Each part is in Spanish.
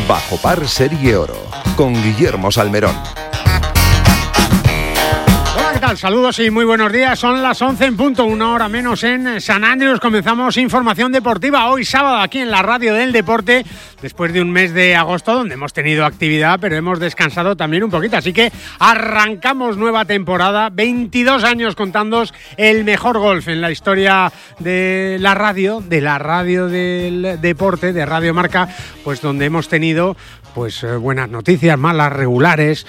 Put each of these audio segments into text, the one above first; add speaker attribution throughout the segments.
Speaker 1: Bajo Par Serie Oro, con Guillermo Salmerón.
Speaker 2: ¿Qué tal? Saludos y muy buenos días. Son las 11 en punto, 1 hora menos en San Andrés. Comenzamos información deportiva hoy sábado aquí en la Radio del Deporte, después de un mes de agosto donde hemos tenido actividad, pero hemos descansado también un poquito. Así que arrancamos nueva temporada, 22 años contándoos el mejor golf en la historia de la radio del deporte, de Radio Marca, pues donde hemos tenido buenas noticias, malas, regulares,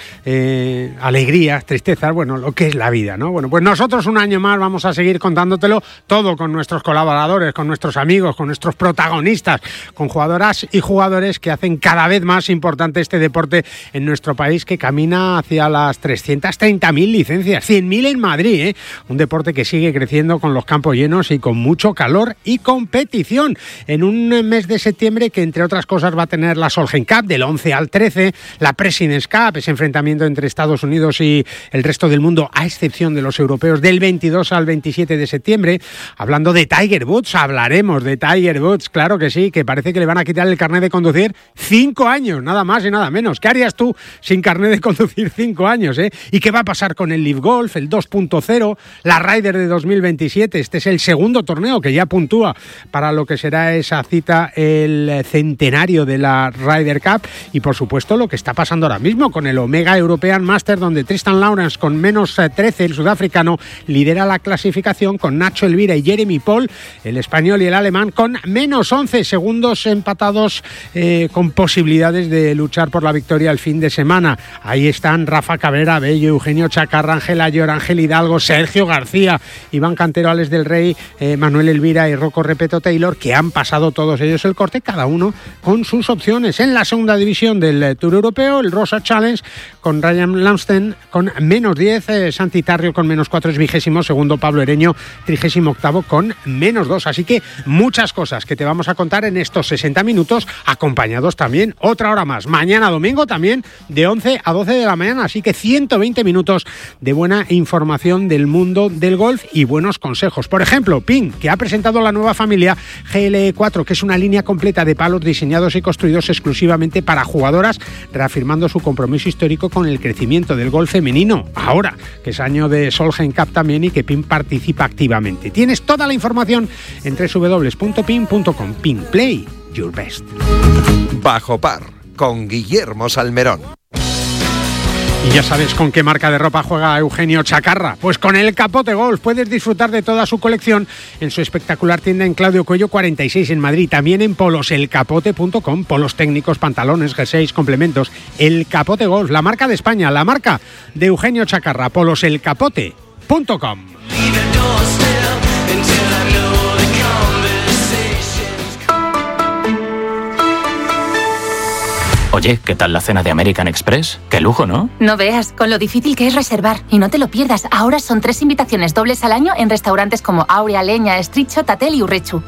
Speaker 2: alegrías, tristezas, lo que es la vida, ¿no? Bueno, pues nosotros un año más vamos a seguir contándotelo todo con nuestros colaboradores, con nuestros amigos, con nuestros protagonistas, con jugadoras y jugadores que hacen cada vez más importante este deporte en nuestro país, que camina hacia las 330.000 licencias, 100.000 en Madrid, ¿eh? Un deporte que sigue creciendo con los campos llenos y con mucho calor y competición. En un mes de septiembre que, entre otras cosas, va a tener la Solheim Cup del 11 al 13, la Presidents Cup, ese enfrentamiento entre Estados Unidos y el resto del mundo, a excepción de los europeos, del 22 al 27 de septiembre. Hablando de Tiger Woods, hablaremos de Tiger Woods, claro que sí, que parece que le van a quitar el carnet de conducir 5 años, nada más y nada menos. ¿Qué harías tú sin carnet de conducir 5 años? ¿Y qué va a pasar con el Live Golf, el 2.0, la Ryder de 2027? Este es el segundo torneo que ya puntúa para lo que será esa cita, el centenario de la Ryder Cup. Y por supuesto lo que está pasando ahora mismo con el Omega European Master, donde Tristan Lawrence con menos 13, el sudafricano, lidera la clasificación, con Nacho Elvira y Jeremy Paul, el español y el alemán, con menos 11 segundos empatados, con posibilidades de luchar por la victoria el fin de semana. Ahí están Rafa Cabrera Bello, Eugenio Chacarra, Ángel Ayor, Ángel Hidalgo, Sergio García, Iván Cantero, Alex del Rey, Manuel Elvira y Rocco Repeto Taylor, que han pasado todos ellos el corte, cada uno con sus opciones. En la segunda división del Tour Europeo, el Rosa Challenge, con Ryan Lamsten con menos 10, Santi Tarrio con menos 4, es 22º, Pablo Ereño 38º con menos 2. Así que muchas cosas que te vamos a contar en estos 60 minutos, acompañados también otra hora más. Mañana domingo también de 11 a 12 de la mañana, así que 120 minutos de buena información del mundo del golf y buenos consejos. Por ejemplo, Ping, que ha presentado la nueva familia GLE4, que es una línea completa de palos diseñados y construidos exclusivamente para jugadoras, reafirmando su compromiso histórico con el crecimiento del golf femenino, ahora que es año de Solheim Cup también y que PIN participa activamente. Tienes toda la información en www.pin.com. PIN, play your best.
Speaker 1: Bajo Par, con Guillermo Salmerón.
Speaker 2: Y ya sabes con qué marca de ropa juega Eugenio Chacarra. Pues con el Capote Golf. Puedes disfrutar de toda su colección en su espectacular tienda en Claudio Cuello 46 en Madrid. También en poloselcapote.com. Polos técnicos, pantalones, jerseys, complementos. El Capote Golf, la marca de España, la marca de Eugenio Chacarra. poloselcapote.com.
Speaker 3: Oye, ¿qué tal la cena de American Express? ¡Qué lujo!, ¿no?
Speaker 4: No veas, con lo difícil que es reservar. Y no te lo pierdas, ahora son 3 invitaciones dobles al año en restaurantes como Aurea, Leña, Estrecho, Tatel y Urrechu.